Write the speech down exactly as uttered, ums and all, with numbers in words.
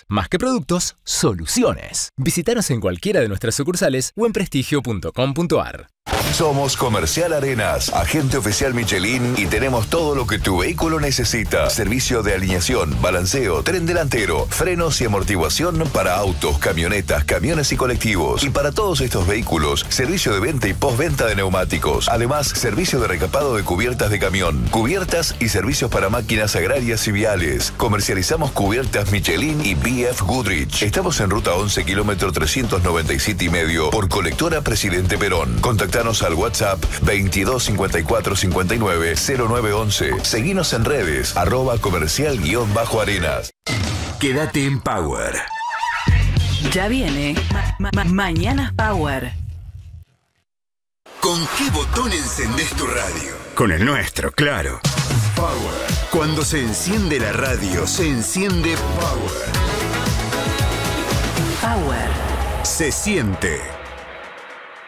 Más que productos, soluciones. Visítanos en cualquiera de nuestras sucursales o en prestigio punto com punto ar. Somos Comercial Arenas, agente oficial Michelin y tenemos todo lo que tu vehículo necesita. Servicio de alineación, balanceo, tren delantero, frenos y amortiguación para autos, camionetas, camiones y colectivos. Y para todos estos vehículos, servicio de venta y postventa de neumáticos. Además, servicio de recapado de cubiertas de camión, cubiertas y servicios para máquinas agrarias y viales. Comercializamos cubiertas Michelin y B F Goodrich. Estamos en ruta once, kilómetro trescientos noventa y siete y medio por colectora Presidente Perón. Contactanos al WhatsApp veintidós cincuenta y cuatro cincuenta y nueve cero nueve once. Seguinos en redes, arroba comercial guión bajo arenas. Quédate en Power. Ya viene ma ma Mañanas Power. ¿Con qué botón encendés tu radio? Con el nuestro, claro. Power. Cuando se enciende la radio, se enciende Power. Power. Se siente.